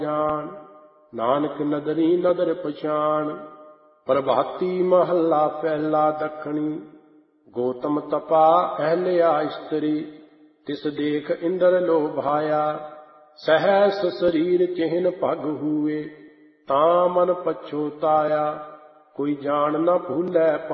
ਜਾਣ, ਨਾਨਕ ਨਦਰੀ ਨਦਰ ਪਛਾਣ। ਪ੍ਰਭਾਤੀ ਮਹੱਲਾ ਪਹਿਲਾ ਦੱਖਣੀ। ਗੌਤਮ ਤਪਾ ਅਹਲਿਆ ਇਸਤਰੀ, ਤਿਸ ਦੇਖ ਇੰਦਰ ਲੋਭਾਇਆ। ਸਹਸ ਸਰੀਰ ਚਿਹਨ ਭਗ ਹੂਏ, ਤਾਂ ਮਨ ਪਛੋਤਾਇਆ। ਕੋਈ ਜਾਣ ਨ ਭੂਲੈ